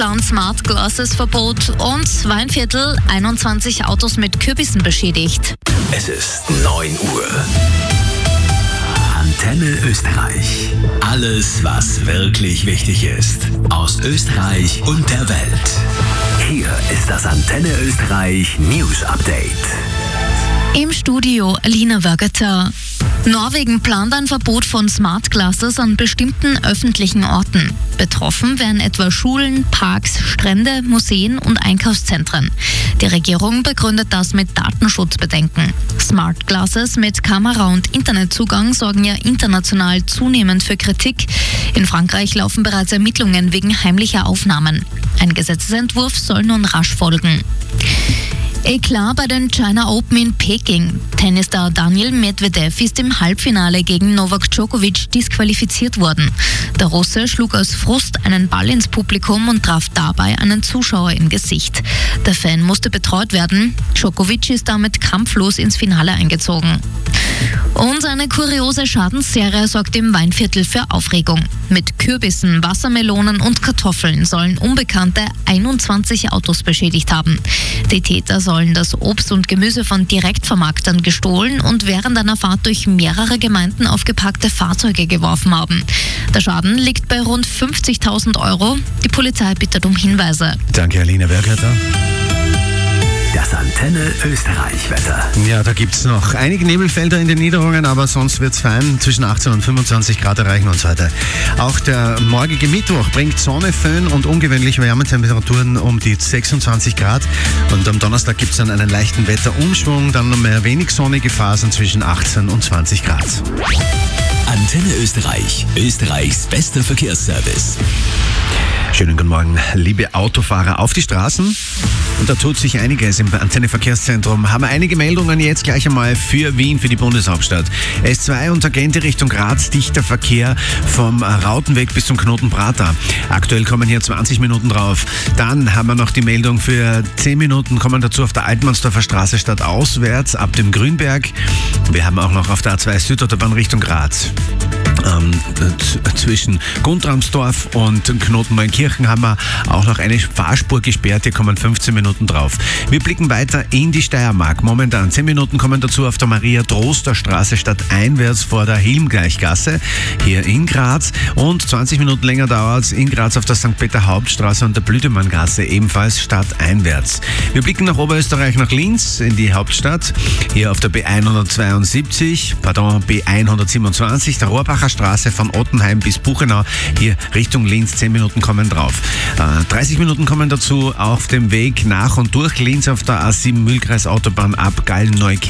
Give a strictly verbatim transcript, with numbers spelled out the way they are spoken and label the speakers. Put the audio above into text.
Speaker 1: dann Smart Glasses Verbot und Weinviertel, einundzwanzig Autos mit Kürbissen beschädigt.
Speaker 2: Es ist neun Uhr. Antenne Österreich. Alles, was wirklich wichtig ist. Aus Österreich und der Welt. Hier ist das Antenne Österreich News Update.
Speaker 1: Im Studio Alina Wörgeter. Norwegen plant ein Verbot von Smart Glasses an bestimmten öffentlichen Orten. Betroffen wären etwa Schulen, Parks, Strände, Museen und Einkaufszentren. Die Regierung begründet das mit Datenschutzbedenken. Smart Glasses mit Kamera- und Internetzugang sorgen ja international zunehmend für Kritik. In Frankreich laufen bereits Ermittlungen wegen heimlicher Aufnahmen. Ein Gesetzesentwurf soll nun rasch folgen. Eklat bei den China Open in Peking. Tennisstar Daniil Medvedev ist im Halbfinale gegen Novak Djokovic disqualifiziert worden. Der Russe schlug aus Frust einen Ball ins Publikum und traf dabei einen Zuschauer im Gesicht. Der Fan musste betreut werden. Djokovic ist damit kampflos ins Finale eingezogen. Und eine kuriose Schadensserie sorgt im Weinviertel für Aufregung. Mit Kürbissen, Wassermelonen und Kartoffeln sollen Unbekannte einundzwanzig Autos beschädigt haben. Die Täter sollen das Obst und Gemüse von Direktvermarktern gestohlen und während einer Fahrt durch mehrere Gemeinden auf geparkte Fahrzeuge geworfen haben. Der Schaden liegt bei rund fünfzigtausend Euro. Die Polizei bittet um Hinweise.
Speaker 3: Danke, Alina Wörgeter.
Speaker 2: Das Antenne Österreich-Wetter.
Speaker 3: Ja, da gibt es noch einige Nebelfelder in den Niederungen, aber sonst wird es fein. Zwischen achtzehn und fünfundzwanzig Grad erreichen uns heute. Auch der morgige Mittwoch bringt Sonne, Föhn und ungewöhnlich warme Temperaturen um die sechsundzwanzig Grad. Und am Donnerstag gibt es dann einen leichten Wetterumschwung, dann noch mehr wenig sonnige Phasen zwischen achtzehn und zwanzig Grad.
Speaker 2: Antenne Österreich, Österreichs bester Verkehrsservice.
Speaker 3: Schönen guten Morgen, liebe Autofahrer auf die Straßen. Und da tut sich einiges im Antenne Verkehrszentrum. Haben wir einige Meldungen jetzt gleich einmal für Wien, für die Bundeshauptstadt. S zwei und Tangente Richtung Graz, dichter Verkehr vom Rautenweg bis zum Knoten Prater. Aktuell kommen hier zwanzig Minuten drauf. Dann haben wir noch die Meldung für zehn Minuten, kommen dazu auf der Altmannsdorfer Straße stadtauswärts ab dem Grünberg. Wir haben auch noch auf der A zwei Südautobahn Richtung Graz. Ähm, zwischen Guntramsdorf und Knotenmauenkirchen haben wir auch noch eine Fahrspur gesperrt. Hier kommen fünfzehn Minuten drauf. Wir blicken weiter in die Steiermark. Momentan zehn Minuten kommen dazu auf der Maria-Troster-Straße stadteinwärts vor der Hilmgleichgasse hier in Graz. Und zwanzig Minuten länger dauert es in Graz auf der Sankt Peter-Hauptstraße und der Blüthemanngasse ebenfalls stadteinwärts. Wir blicken nach Oberösterreich, nach Linz in die Hauptstadt. Hier auf der B hundertzweiundsiebzig, pardon, B hundertsiebenundzwanzig, der Rohrbacher Straße von Ottenheim bis Buchenau, hier Richtung Linz, zehn Minuten kommen drauf. Äh, dreißig Minuten kommen dazu auf dem Weg nach und durch Linz auf der A sieben Mühlkreis Autobahn ab Gallen-Neukirchen.